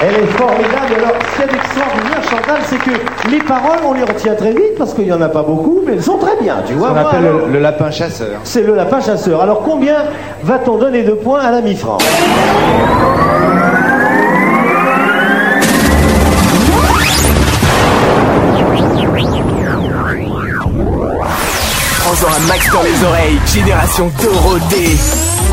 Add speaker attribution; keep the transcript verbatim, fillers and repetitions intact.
Speaker 1: Elle est formidable. Alors, ce qu'il y a d'extraordinaire, Chantal, c'est que les paroles, on les retient très vite parce qu'il n'y en a pas beaucoup, mais elles sont très bien. Tu vois,
Speaker 2: on
Speaker 1: moi,
Speaker 2: appelle
Speaker 1: alors,
Speaker 2: le, le lapin chasseur.
Speaker 1: C'est le lapin chasseur. Alors, combien va-t-on donner de points à l'ami Franck?
Speaker 3: Prends-en un max dans les oreilles, génération Dorothée.